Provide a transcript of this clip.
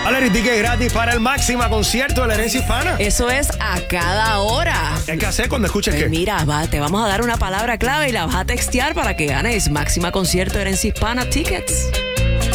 Valerie, ticket gratis para el Máxima concierto de la herencia hispana. Eso es a cada hora. ¿Qué hay que hacer cuando escuches Pues qué? mira, te vamos a dar una palabra clave y la vas a textear para que ganes Máxima concierto de herencia hispana tickets.